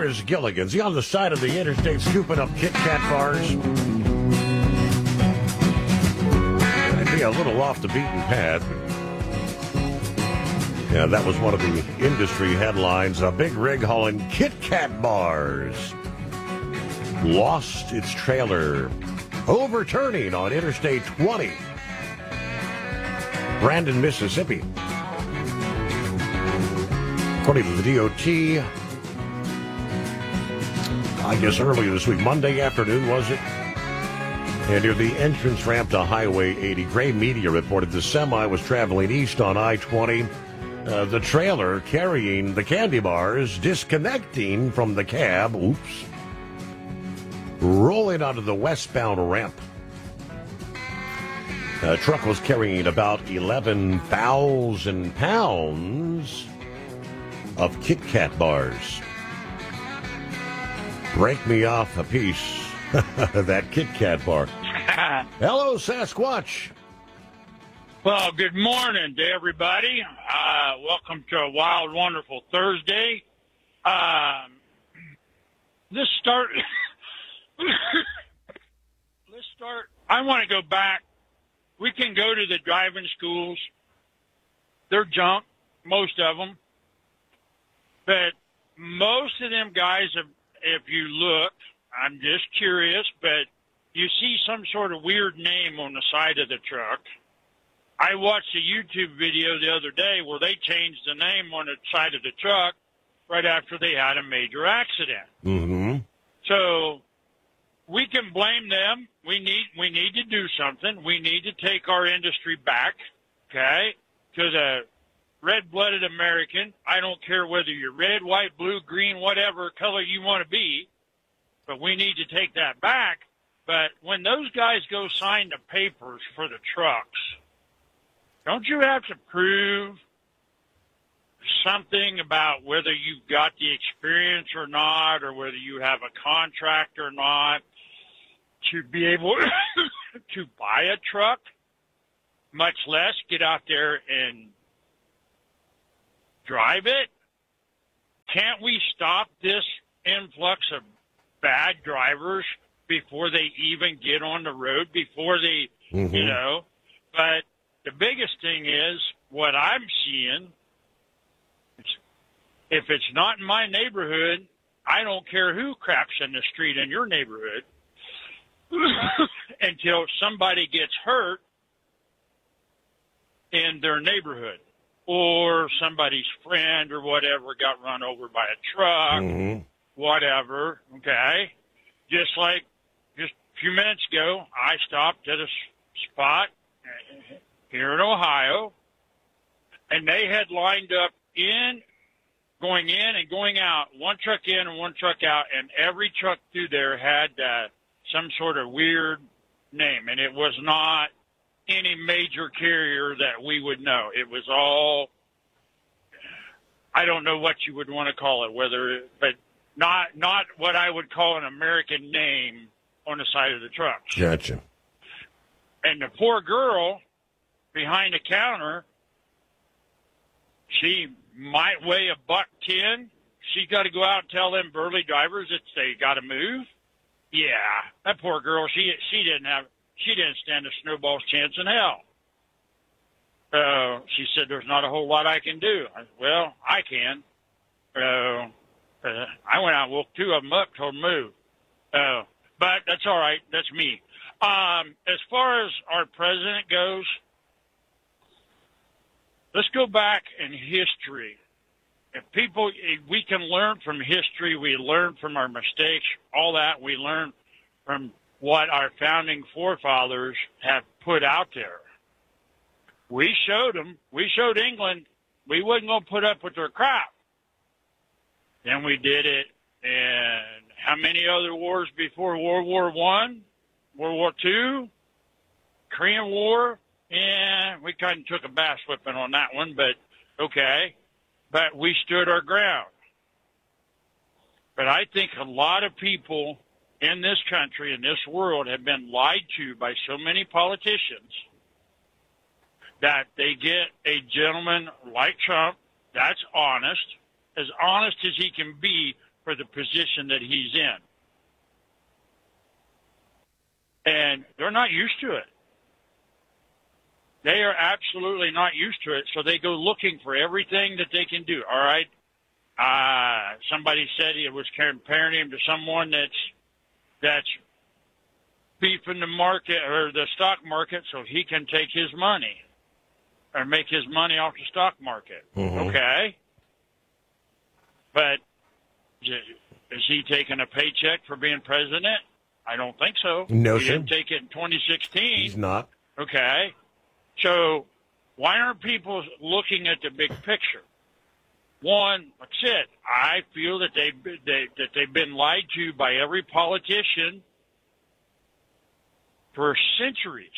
Where's Gilligan? Is he on the side of the interstate scooping up Kit Kat bars? I'd be a little off the beaten path. Yeah, that was one of the industry headlines. A big rig hauling Kit Kat bars lost its trailer, overturning on Interstate 20, Brandon, Mississippi. According to the DOT, I guess earlier this week, Monday afternoon, was it? And near the entrance ramp to Highway 80, Gray Media reported the semi was traveling east on I-20. The trailer carrying the candy bars disconnecting from the cab, rolling onto the westbound ramp. The truck was carrying about 11,000 pounds of Kit Kat bars. Break me off a piece of that Kit Kat bar. Hello, Sasquatch. Well, good morning to everybody. Welcome to a wild, wonderful Thursday. Let's start. I want to go back. We can go to the driving schools. They're junk, most of them. But most of them guys, if you look, I'm just curious, but you see some sort of weird name on the side of the truck. I watched a YouTube video the other day where they changed the name on the side of the truck right after they had a major accident. Mm-hmm. So we can blame them. We need to do something. We need to take our industry back, okay, to the red-blooded American. I don't care whether you're red, white, blue, green, whatever color you want to be, but we need to take that back. But when those guys go sign the papers for the trucks, don't you have to prove something about whether you've got the experience or not, or whether you have a contract or not, to be able to buy a truck, much less get out there and drive it? Can't we stop this influx of bad drivers before they even get on the road, before they, you know? But the biggest thing is what I'm seeing. If it's not in my neighborhood, I don't care who craps in the street in your neighborhood until somebody gets hurt in their neighborhood, or somebody's friend or whatever got run over by a truck, whatever, okay? Just like just a few minutes ago, I stopped at a spot here in Ohio, and they had lined up going in and going out, one truck in and one truck out, and every truck through there had some sort of weird name, and it was not any major carrier that we would know. It was all, I don't know what you would want to call it, but not what I would call an American name on the side of the trucks. Gotcha. And the poor girl behind the counter, she might weigh $110. She got to go out and tell them burly drivers that they got to move. Yeah, that poor girl, she didn't stand a snowball's chance in hell. She said, there's not a whole lot I can do. Well, I can. I went out and woke two of them up, told them move. But that's all right. That's me. As far as our president goes, let's go back in history. We can learn from history. We learn from our mistakes, all that. We learn from what our founding forefathers have put out there. We showed them. We showed England we wasn't going to put up with their crap. Then we did it in how many other wars before World War I, World War II, Korean War? Yeah, we kind of took a bass whipping on that one, but okay. But we stood our ground. But I think a lot of people in this country, in this world, have been lied to by so many politicians that they get a gentleman like Trump that's honest as he can be, for the position that he's in. And they're not used to it. They are absolutely not used to it, so they go looking for everything that they can do. All right, somebody said he was comparing him to someone that's beefing the market or the stock market so he can take his money or make his money off the stock market. Mm-hmm. Okay. But is he taking a paycheck for being president? I don't think so. No, he sir. didn't take it in 2016. He's not. Okay. So why aren't people looking at the big picture? One, like I said, I feel that they've been lied to by every politician for centuries.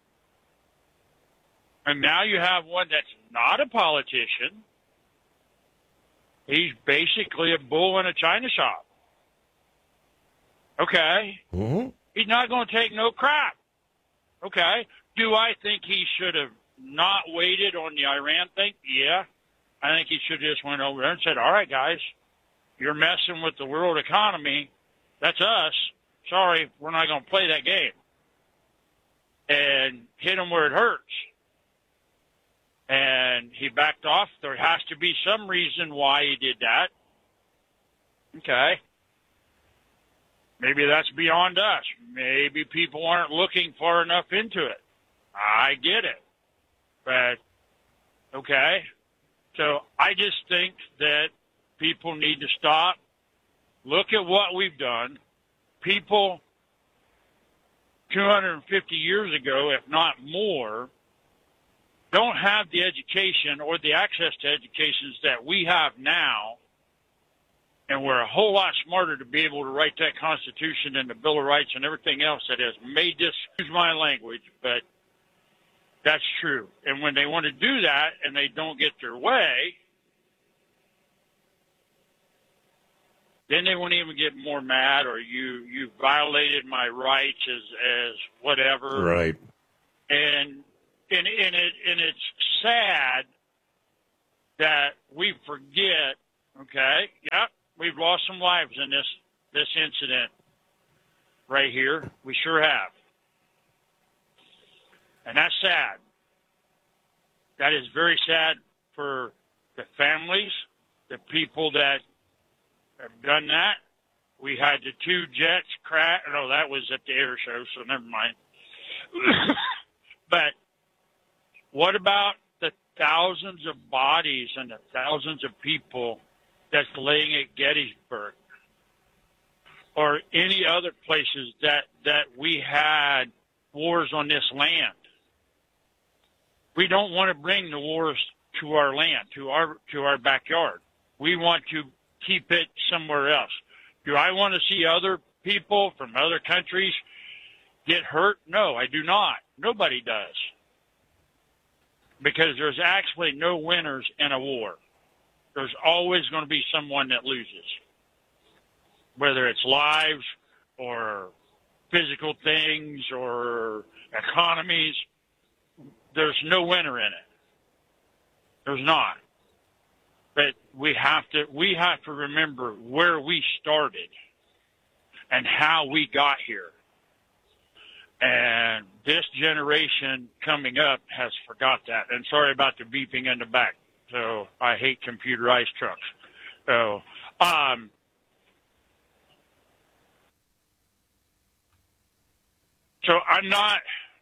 And now you have one that's not a politician. He's basically a bull in a china shop. Okay. Mm-hmm. He's not going to take no crap. Okay. Do I think he should have not waited on the Iran thing? Yeah. I think he should have just went over there and said, all right, guys, you're messing with the world economy. That's us. Sorry, we're not going to play that game. And hit him where it hurts. And he backed off. There has to be some reason why he did that. Okay. Maybe that's beyond us. Maybe people aren't looking far enough into it. I get it. But, okay. So I just think that people need to stop, look at what we've done. People 250 years ago, if not more, don't have the education or the access to educations that we have now. And we're a whole lot smarter to be able to write that Constitution and the Bill of Rights and everything else that has made this, excuse my language, but that's true. And when they want to do that and they don't get their way, then they won't even get more mad or you violated my rights as whatever. Right. And it's sad that we forget, okay, yep, we've lost some lives in this incident right here. We sure have. And that's sad. That is very sad for the families, the people that have done that. We had the 2 jets crash. No, that was at the air show, so never mind. But what about the thousands of bodies and the thousands of people that's laying at Gettysburg or any other places that we had wars on this land? We don't want to bring the wars to our land, to our backyard. We want to keep it somewhere else. Do I want to see other people from other countries get hurt? No, I do not. Nobody does. Because there's actually no winners in a war. There's always going to be someone that loses. Whether it's lives or physical things or economies, there's no winner in it. There's not. But we have to remember where we started and how we got here. And this generation coming up has forgot that. And sorry about the beeping in the back. So I hate computerized trucks. So, so I'm not,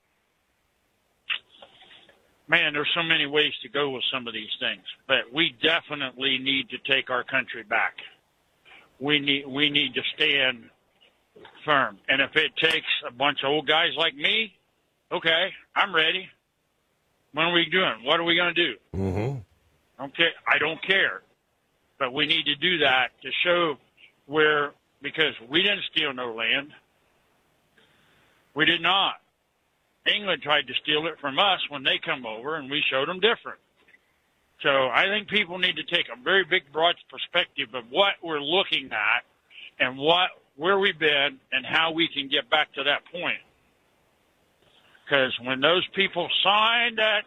man, there's so many ways to go with some of these things, but we definitely need to take our country back. We need to stand firm. And if it takes a bunch of old guys like me, okay, I'm ready. When are we doing? What are we going to do? Mm-hmm. Okay, I don't care. But we need to do that to show where, because we didn't steal no land. We did not. England tried to steal it from us when they come over, and we showed them different. So I think people need to take a very big, broad perspective of what we're looking at and where we've been and how we can get back to that point. Because when those people signed that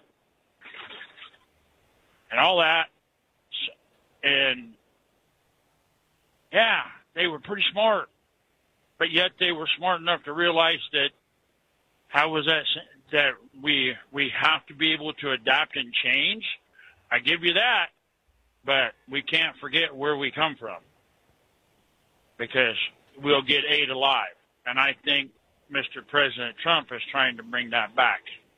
and all that, and Yeah, they were pretty smart, but yet they were smart enough to realize that how was that we have to be able to adapt and change. I give you that, but we can't forget where we come from because we'll get ate alive. And I think Mr. President Trump is trying to bring that back.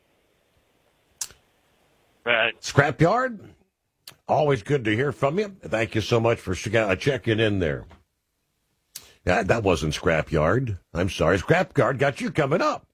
But Scrapyard, always good to hear from you. Thank you so much for checking in there. Yeah, that wasn't Scrapyard. I'm sorry. Scrapyard got you coming up.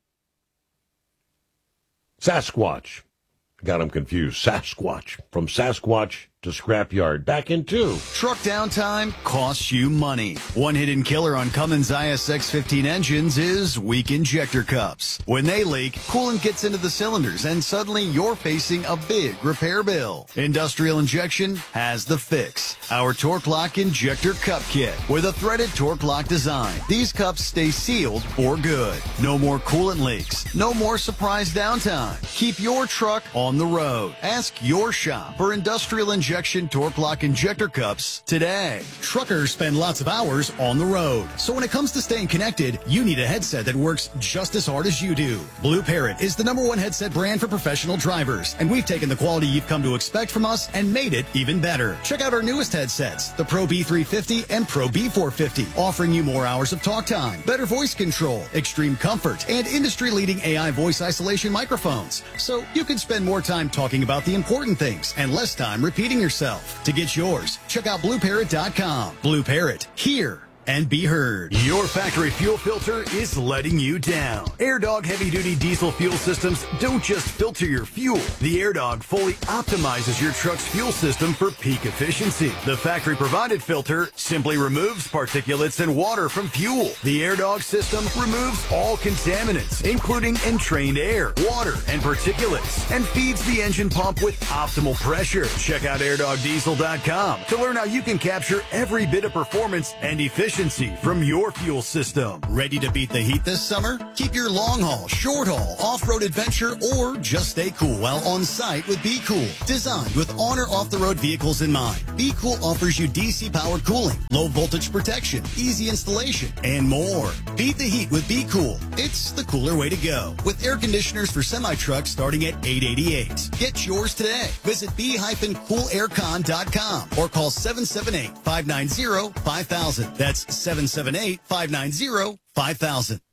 Sasquatch. Got him confused. Sasquatch. From Sasquatch to Scrapyard. Back in 2. Truck downtime costs you money. One hidden killer on Cummins ISX-15 engines is weak injector cups. When they leak, coolant gets into the cylinders and suddenly you're facing a big repair bill. Industrial Injection has the fix. Our Torque Lock Injector Cup Kit with a threaded Torque Lock design. These cups stay sealed for good. No more coolant leaks. No more surprise downtime. Keep your truck on the road. Ask your shop for Industrial Injection Torque Lock Injector Cups today. Truckers spend lots of hours on the road. So when it comes to staying connected, you need a headset that works just as hard as you do. Blue Parrot is the #1 headset brand for professional drivers. And we've taken the quality you've come to expect from us and made it even better. Check out our newest headsets, the Pro B350 and Pro B450, offering you more hours of talk time, better voice control, extreme comfort, and industry-leading AI voice isolation microphones. So you can spend more time talking about the important things and less time repeating yourself. To get yours, check out BlueParrot.com. Blue Parrot, hear and be heard. Your factory fuel filter is letting you down. AirDog heavy-duty diesel fuel systems don't just filter your fuel. The AirDog fully optimizes your truck's fuel system for peak efficiency. The factory-provided filter simply removes particulates and water from fuel. The AirDog system removes all contaminants, including entrained air, water, and particulates, and feeds the engine pump with optimal pressure. Check out AirDogDiesel.com to learn how you can capture every bit of performance and efficiency from your fuel system. Ready to beat the heat this summer? Keep your long haul, short haul, off-road adventure, or just stay cool while on site with Be Cool. Designed with on or off-the-road vehicles in mind, Be Cool offers you DC-powered cooling, low voltage protection, easy installation, and more. Beat the heat with Be Cool. It's the cooler way to go. With air conditioners for semi-trucks starting at $888. Get yours today. Visit b-coolaircon.com or call 778-590-5000. That's 778-590-5000.